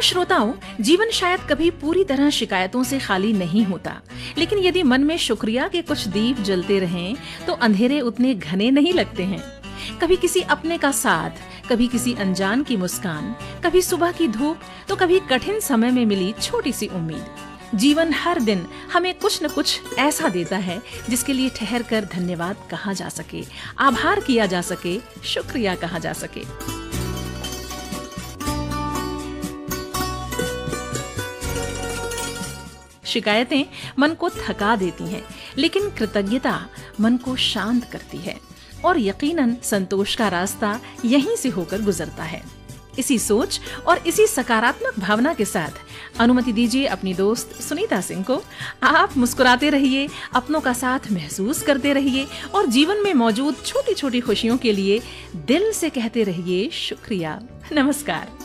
श्रोताओं, जीवन शायद कभी पूरी तरह शिकायतों से खाली नहीं होता, लेकिन यदि मन में शुक्रिया के कुछ दीप जलते रहें तो अंधेरे उतने घने नहीं लगते हैं। कभी किसी अपने का साथ, कभी किसी अनजान की मुस्कान, कभी सुबह की धूप, तो कभी कठिन समय में मिली छोटी सी उम्मीद। जीवन हर दिन हमें कुछ न कुछ ऐसा देता है जिसके लिए ठहर कर धन्यवाद कहा जा सके, आभार किया जा सके, शुक्रिया कहा जा सके। शिकायतें मन को थका देती हैं, लेकिन कृतज्ञता मन को शांत करती है और यकीनन संतोष का रास्ता यहीं से होकर गुजरता है। इसी सोच और इसी सकारात्मक भावना के साथ अनुमति दीजिए अपनी दोस्त सुनीता सिंह को। आप मुस्कुराते रहिए, अपनों का साथ महसूस करते रहिए और जीवन में मौजूद छोटी छोटी खुशियों के लिए दिल से कहते रहिए शुक्रिया। नमस्कार।